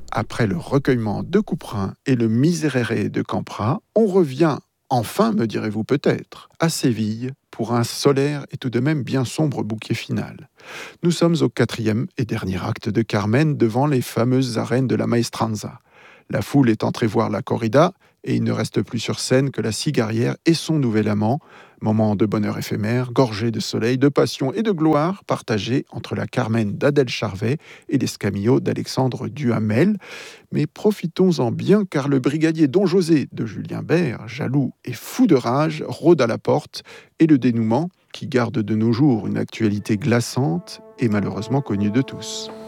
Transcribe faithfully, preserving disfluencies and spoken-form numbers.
Après le recueillement de Couperin et le Miserere de Campra, on revient, enfin, me direz-vous peut-être, à Séville pour un solaire et tout de même bien sombre bouquet final. Nous sommes au quatrième et dernier acte de Carmen devant les fameuses arènes de la Maestranza. La foule est entrée voir la corrida et il ne reste plus sur scène que la cigarière et son nouvel amant, moment de bonheur éphémère, gorgé de soleil, de passion et de gloire, partagé entre la Carmen d'Adèle Charvet et l'Escamillo d'Alexandre Duhamel. Mais profitons-en bien car le brigadier Don José de Julien Bert, jaloux et fou de rage, rôde à la porte et le dénouement, qui garde de nos jours une actualité glaçante, est malheureusement connu de tous.